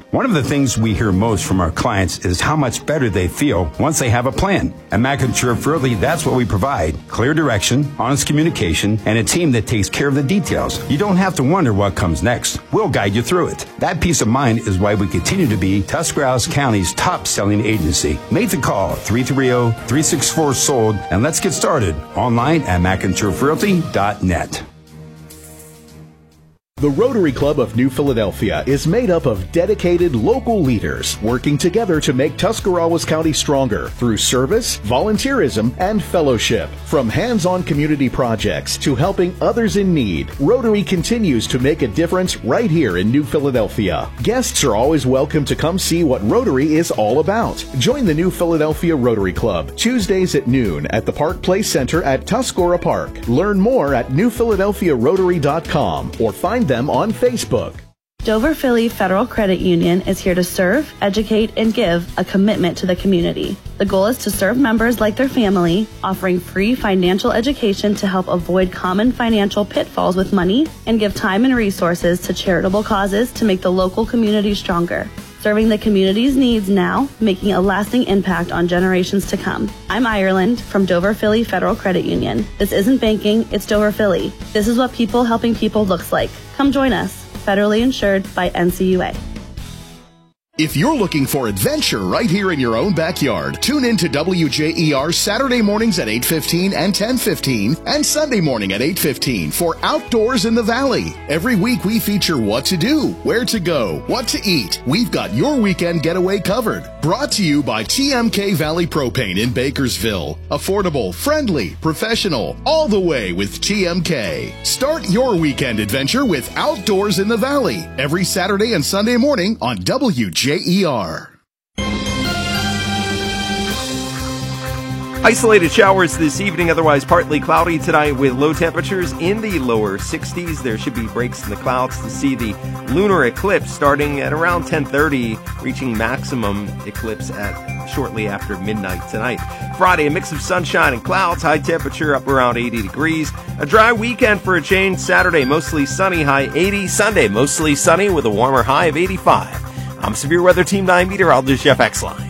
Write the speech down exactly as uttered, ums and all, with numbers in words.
One of the things we hear most from our clients is how much better they feel once they have a plan. At McIntyre Friendly, that's what we provide. Clear direction, honest communication, and a team that takes care of the details. You don't have to wonder what comes next. We'll guide you through it. That peace of mind is why we continue to be Tuscarawas County's top-selling agency. Make the call, three three zero, three six four, sold, and let's get started online at mcintyre realty dot net. The Rotary Club of New Philadelphia is made up of dedicated local leaders working together to make Tuscarawas County stronger through service, volunteerism, and fellowship. From hands-on community projects to helping others in need, Rotary continues to make a difference right here in New Philadelphia. Guests are always welcome to come see what Rotary is all about. Join the New Philadelphia Rotary Club Tuesdays at noon at the Park Place Center at Tuscarora Park. Learn more at new philadelphia rotary dot com or find them on Facebook. Dover Philly Federal Credit Union is here to serve, educate, and give a commitment to the community. The goal is to serve members like their family, offering free financial education to help avoid common financial pitfalls with money, and give time and resources to charitable causes to make the local community stronger. Serving the community's needs now, making a lasting impact on generations to come. I'm Ireland from Dover Philly Federal Credit Union. This isn't banking, it's Dover Philly. This is what people helping people looks like. Come join us. Federally insured by N C U A. If you're looking for adventure right here in your own backyard, tune in to W J E R Saturday mornings at eight fifteen and ten fifteen and Sunday morning at eight fifteen for Outdoors in the Valley. Every week we feature what to do, where to go, what to eat. We've got your weekend getaway covered. Brought to you by T M K Valley Propane in Bakersville. Affordable, friendly, professional, all the way with T M K. Start your weekend adventure with Outdoors in the Valley every Saturday and Sunday morning on W J E R. Isolated showers this evening, otherwise partly cloudy tonight with low temperatures in the lower sixties. There should be breaks in the clouds to see the lunar eclipse starting at around ten thirty, reaching maximum eclipse at shortly after midnight tonight. Friday, a mix of sunshine and clouds, high temperature up around eighty degrees. A dry weekend for a change. Saturday, mostly sunny, high eighty. Sunday, mostly sunny with a warmer high of eighty-five. I'm Severe Weather Team nine meteorologist Jeff Exline.